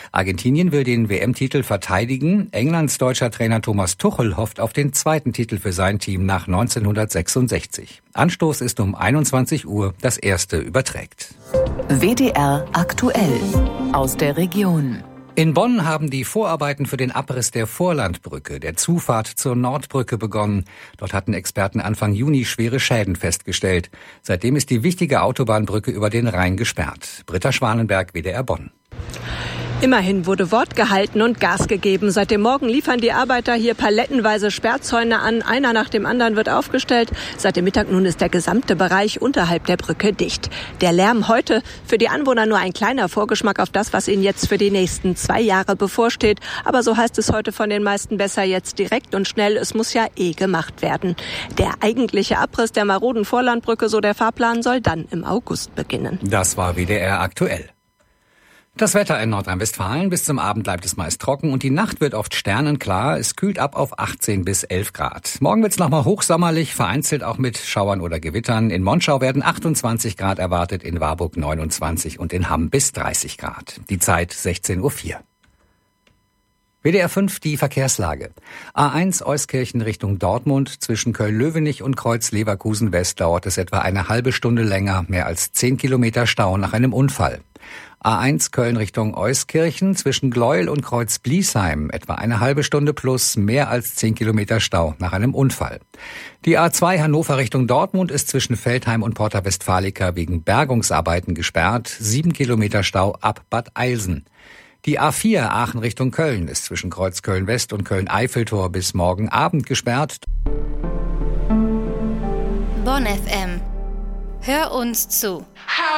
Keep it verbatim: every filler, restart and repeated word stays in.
Argentinien will den W M-Titel verteidigen. Englands deutscher Trainer Thomas Tuchel hofft auf den zweiten Titel für sein Team nach neunzehnhundertsechsundsechzig. Anstoß ist um einundzwanzig Uhr, das erste überträgt. W D R aktuell aus der Region. In Bonn haben die Vorarbeiten für den Abriss der Vorlandbrücke, der Zufahrt zur Nordbrücke, begonnen. Dort hatten Experten Anfang Juni schwere Schäden festgestellt. Seitdem ist die wichtige Autobahnbrücke über den Rhein gesperrt. Britta Schwanenberg, W D R Bonn. Immerhin wurde Wort gehalten und Gas gegeben. Seit dem Morgen liefern die Arbeiter hier palettenweise Sperrzäune an. Einer nach dem anderen wird aufgestellt. Seit dem Mittag nun ist der gesamte Bereich unterhalb der Brücke dicht. Der Lärm heute für die Anwohner nur ein kleiner Vorgeschmack auf das, was ihnen jetzt für die nächsten zwei Jahre bevorsteht. Aber so heißt es heute von den meisten besser jetzt direkt und schnell. Es muss ja eh gemacht werden. Der eigentliche Abriss der maroden Vorlandbrücke, so der Fahrplan, soll dann im August beginnen. Das war W D R aktuell. Das Wetter in Nordrhein-Westfalen. Bis zum Abend bleibt es meist trocken und die Nacht wird oft sternenklar. Es kühlt ab auf achtzehn bis elf Grad. Morgen wird's nochmal hochsommerlich, vereinzelt auch mit Schauern oder Gewittern. In Monschau werden achtundzwanzig Grad erwartet, in Warburg neunundzwanzig und in Hamm bis dreißig Grad. Die Zeit sechzehn Uhr vier. W D R fünf, die Verkehrslage. A eins Euskirchen Richtung Dortmund. Zwischen Köln-Löwenich und Kreuz Leverkusen West dauert es etwa eine halbe Stunde länger. Mehr als zehn Kilometer Stau nach einem Unfall. A eins Köln Richtung Euskirchen. Zwischen Gleuel und Kreuz Bliesheim etwa eine halbe Stunde plus mehr als zehn Kilometer Stau nach einem Unfall. Die A zwei Hannover Richtung Dortmund ist zwischen Veltheim und Porta Westfalica wegen Bergungsarbeiten gesperrt. Sieben Kilometer Stau ab Bad Eilsen. Die A vier Aachen Richtung Köln ist zwischen Kreuz Köln-West und Köln-Eiffeltor bis morgen Abend gesperrt. Bonn F M. Hör uns zu.